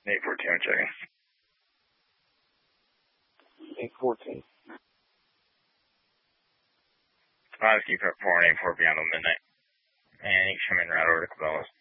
8:14, I'm checking. 8:14. I'll just keep it 4 and 8:4 beyond midnight. And you can come in right over to Cabela's.